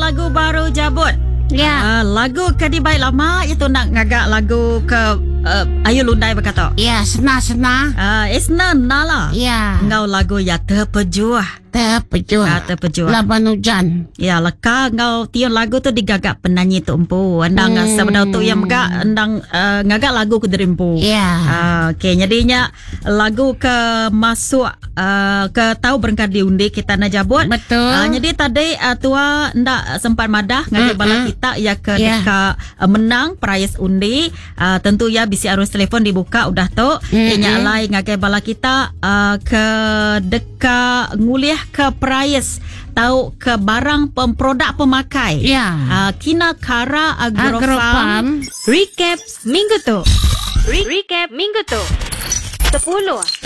lagu baru Jabut. Ya. Lagu kedibai lama itu nak ngagak lagu ke Ayu Lundai berkata. Ya, sena-sena. Isna nala. Ya. Ngau lagu ya terpejuah. Terpejuah. Laban hujan. Ya, leka ngau tiun lagu tu digagak penyanyi tu empu. Andang sebenarnya tu yang megak andang ngagak lagu ke derimpu. Ya. Okey, jadinya lagu ke masuk ke tahu berangkat diundi kita nak Jabut. Betul. Jadi tadi tua ndak sempat madah ngagak bala kita ya ke dekat menang prize undi. Tentu ya bisi arus telefon dibuka udah tu. Inyak lai ngagak bala kita ke dekat nguliah ke prize tahu ke barang produk pemakai. Ya. Kina Kara Agrofarm. Recap minggu tu. 10